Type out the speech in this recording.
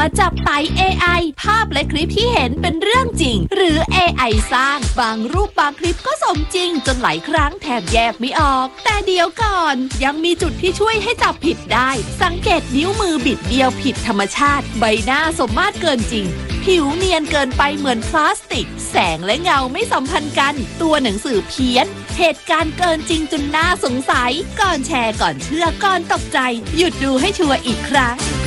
มาจับไต่ AI ภาพและคลิปที่เห็นเป็นเรื่องจริงหรือ AI สร้างบางรูปบางคลิปก็สมจริงจนหลายครั้งแทบแยกไม่ออกแต่เดี๋ยวก่อนยังมีจุดที่ช่วยให้จับผิดได้สังเกตนิ้วมือบิดเบี้ยวผิดธรรมชาติใบหน้าสมมาตรเกินจริงผิวเนียนเกินไปเหมือนพลาสติกแสงและเงาไม่สัมพันธ์กันตัวหนังสือเพี้ยนเหตุการณ์เกินจริงจนน่าสงสัยก่อนแชร์ก่อนเชื่อก่อนตกใจหยุดดูให้ชัวร์อีกครั้ง